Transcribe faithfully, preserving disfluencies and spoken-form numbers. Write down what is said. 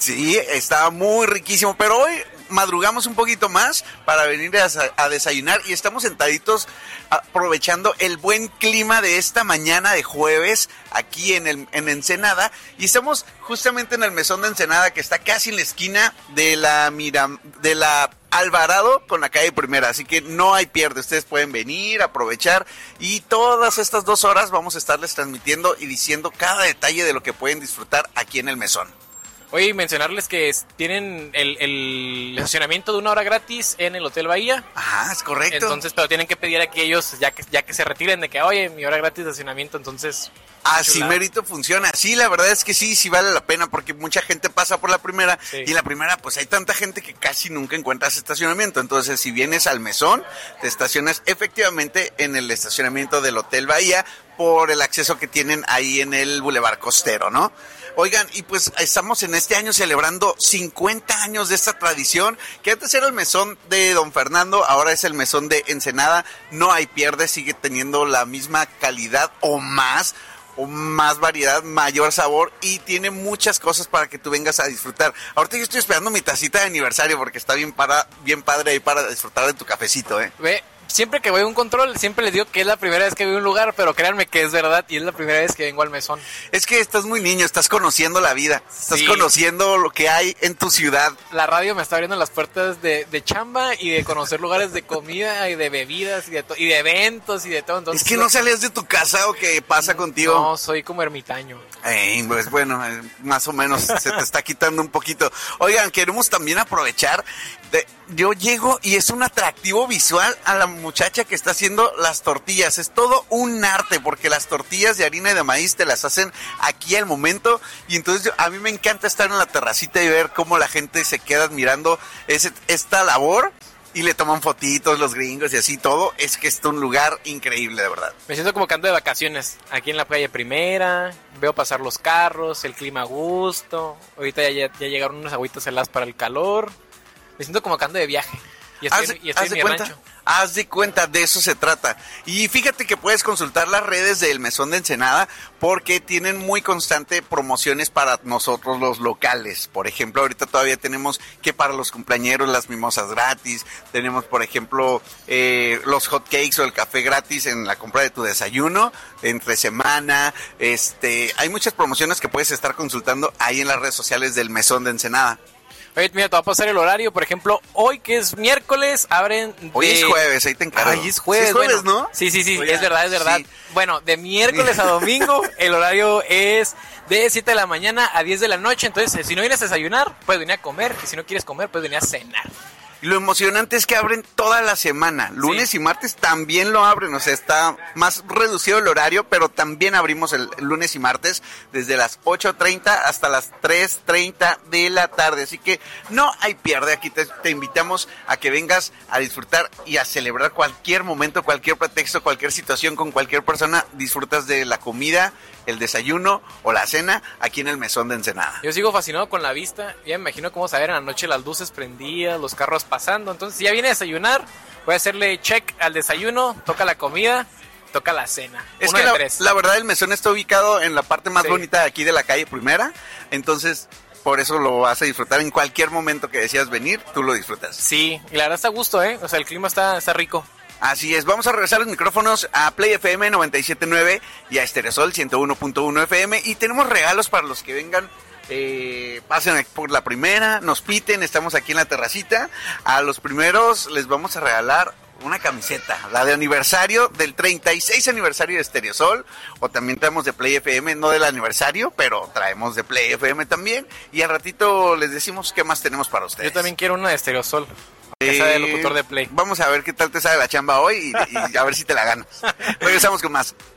Sí, estaba muy riquísimo, pero hoy madrugamos un poquito más para venir a, a desayunar y estamos sentaditos aprovechando el buen clima de esta mañana de jueves aquí en, el, en Ensenada, y estamos justamente en el mesón de Ensenada, que está casi en la esquina de la Mira, de la Alvarado con la calle Primera, así que no hay pierde, ustedes pueden venir, aprovechar, y todas estas dos horas vamos a estarles transmitiendo y diciendo cada detalle de lo que pueden disfrutar aquí en el mesón. Oye, mencionarles que tienen el, el estacionamiento de una hora gratis en el Hotel Bahía. Ajá, es correcto. Entonces, pero tienen que pedir a que ellos, ya que, ya que se retiren, de que, oye, mi hora gratis de estacionamiento, entonces... Así chulada. Mérito funciona. Sí, la verdad es que sí, sí vale la pena, porque mucha gente pasa por la primera, sí. Y en la primera pues hay tanta gente que casi nunca encuentras estacionamiento. Entonces, si vienes al mesón, te estacionas efectivamente en el estacionamiento del Hotel Bahía por el acceso que tienen ahí en el Boulevard Costero, ¿no? Oigan, y pues estamos en este año celebrando cincuenta años de esta tradición, que antes era el mesón de Don Fernando, ahora es el mesón de Ensenada. No hay pierde, sigue teniendo la misma calidad o más, o más variedad, mayor sabor, y tiene muchas cosas para que tú vengas a disfrutar. Ahorita yo estoy esperando mi tacita de aniversario porque está bien, para, bien padre ahí para disfrutar de tu cafecito, ¿eh? Ve. Siempre que voy a un control, siempre les digo que es la primera vez que voy a un lugar, pero créanme que es verdad y es la primera vez que vengo al mesón. Es que estás muy niño, estás conociendo la vida, estás sí. conociendo lo que hay en tu ciudad. La radio me está abriendo las puertas de, de chamba y de conocer lugares de comida y de bebidas y de, to- y de eventos y de todo. Entonces, ¿es que no salías de tu casa o qué pasa contigo? No, soy como ermitaño. Eh, pues bueno, eh, más o menos se te está quitando un poquito. Oigan, queremos también aprovechar... De, yo llego y es un atractivo visual a la muchacha que está haciendo las tortillas. Es todo un arte, porque las tortillas de harina y de maíz te las hacen aquí al momento. Y entonces yo, a mí me encanta estar en la terracita y ver cómo la gente se queda admirando ese, esta labor. Y le toman fotitos los gringos y así todo. Es que es un lugar increíble, de verdad. Me siento como que ando de vacaciones. Aquí en la playa Primera. Veo pasar los carros, el clima a gusto. Ahorita ya, ya, ya llegaron unas agüitas heladas para el calor. Me siento como que ando de viaje. Y estoy, haz, en, y estoy haz en mi cuenta, rancho. Haz de cuenta, de eso se trata. Y fíjate que puedes consultar las redes del Mesón de Ensenada, porque tienen muy constante promociones para nosotros los locales. Por ejemplo, ahorita todavía tenemos que para los cumpleañeros las mimosas gratis. Tenemos, por ejemplo, eh, los hot cakes o el café gratis en la compra de tu desayuno entre semana. Este, hay muchas promociones que puedes estar consultando ahí en las redes sociales del Mesón de Ensenada. Oye, mira, te va a pasar el horario. Por ejemplo, hoy que es miércoles, abren de... Hoy es jueves, ahí te encargo. Ay, es jueves, sí, es jueves, bueno. ¿no? Sí, sí, sí, Oiga, es verdad, es verdad. Sí. Bueno, de miércoles a domingo, el horario es de siete de la mañana a diez de la noche. Entonces, si no vienes a desayunar, puedes venir a comer. Y si no quieres comer, puedes venir a cenar. Y lo emocionante es que abren toda la semana, lunes sí. y martes también lo abren, o sea, está más reducido el horario, pero también abrimos el, el lunes y martes desde las ocho treinta hasta las tres treinta de la tarde, así que no hay pierde, aquí te, te invitamos a que vengas a disfrutar y a celebrar cualquier momento, cualquier pretexto, cualquier situación con cualquier persona, disfrutas de la comida, el desayuno o la cena aquí en el Mesón de Ensenada. Yo sigo fascinado con la vista, ya me imagino cómo se ver en la noche las luces prendidas, los carros pasando. Entonces, si ya viene a desayunar, voy a hacerle check al desayuno, toca la comida, toca la cena. Es Uno que de la, tres. la verdad el mesón está ubicado en la parte más sí. bonita de aquí de la calle Primera, entonces por eso lo vas a disfrutar en cualquier momento que decidas venir, tú lo disfrutas. Sí, y la verdad está a gusto, ¿eh? O sea, el clima está, está rico. Así es, vamos a regresar los micrófonos a Play F M noventa y siete punto nueve y a Estereosol ciento uno punto uno F M, y tenemos regalos para los que vengan. Eh, pasen por la primera, nos piten, estamos aquí en la terracita. A los primeros les vamos a regalar una camiseta, la de aniversario del treinta y seis aniversario de Estereosol, o también traemos de Play F M, no del aniversario, pero traemos de Play F M también, y al ratito les decimos qué más tenemos para ustedes. Yo también quiero una de Estereosol, esa de locutor de Play. Vamos a ver qué tal te sale la chamba hoy y, y a ver si te la ganas. Regresamos con más.